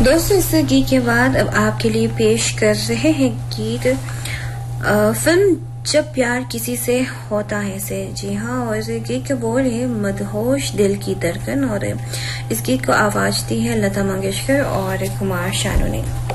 दोस्तों, इस गीत के बाद अब आपके लिए पेश कर रहे हैं गीत फिल्म जब प्यार किसी से होता है से। जी हाँ, और इस गीत के बोल है मदहोश दिल की धड़कन, और इस गीत को आवाज दी है लता मंगेशकर और कुमार शानू ने।